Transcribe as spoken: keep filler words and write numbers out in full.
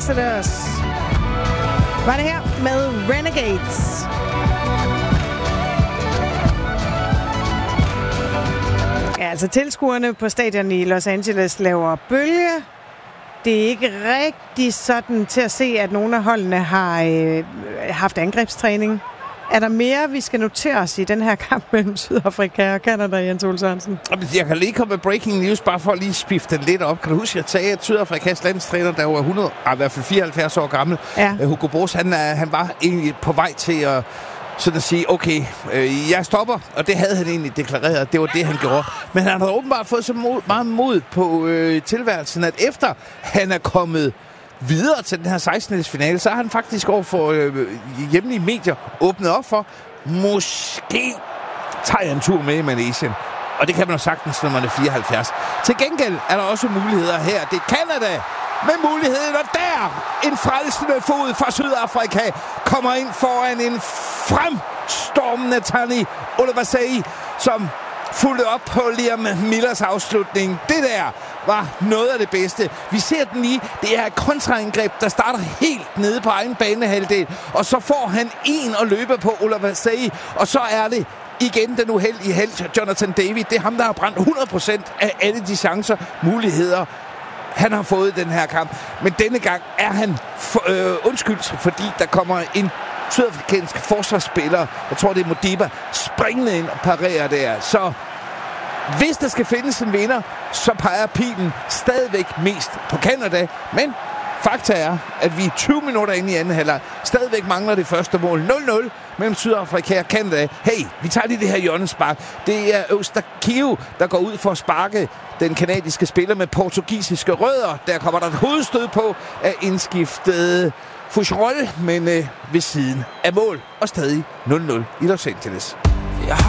Exodus. Var det her med Renegades. Ja, altså tilskuerne på stadion i Los Angeles laver bølge. Det er ikke rigtig sådan til at se, at nogle af holdene har øh, haft angrebstræning. Er der mere, vi skal notere os i den her kamp mellem Sydafrika og Canada, Jens Ole Sørensen? Jeg kan lige komme med breaking news, bare for at lige spifte den lidt op. Kan du huske, at jeg sagde, at Sydafrikas landstræner, der var hundrede, ah, i hvert fald fireoghalvfjerds år gammel, ja. Hugo Broos, han, han var egentlig på vej til at sådan at sige, okay, øh, jeg stopper, og det havde han egentlig deklareret, det var det, han gjorde. Men han har åbenbart fået så mod, meget mod på øh, tilværelsen, at efter han er kommet videre til den her sekstende-finale, så har han faktisk over for øh, hjemlige medier åbnet op for, måske tager jeg en tur med i Malaysia. Og det kan man jo sagtens, når man er fireoghalvfjerds. Til gengæld er der også muligheder her. Det er Canada med muligheden, og der en frelsende fod fra Sydafrika kommer ind foran en fremstormende Tani Olowasei, som fulgte op på Liam Millers afslutning. Det der var noget af det bedste. Vi ser den lige. Det er et kontraangreb, der starter helt nede på egen banehalvdel, og så får han en at løbe på Olowasei, og så er det igen den uheldige helt, Jonathan David. Det er ham, der har brændt hundrede procent af alle de chancer, muligheder, han har fået i den her kamp. Men denne gang er han for, øh, undskyldt, fordi der kommer en sydafrikansk forsvarsspiller, jeg tror det er Modiba, springende ind og parerer der. Så hvis der skal findes en vinder, så peger pilen stadigvæk mest på Canada. Men fakta er, at vi tyve minutter inde i anden halvleg stadigvæk mangler det første mål. nul nul mellem Sydafrika og Canada. Hey, vi tager lige det her hjørnespark. Det er Eustáquio, der går ud for at sparke den kanadiske spiller med portugisiske rødder. Der kommer der et hovedstød på af indskiftet Foucherolles, men øh, ved siden af mål. Og stadig nul nul i Los Angeles.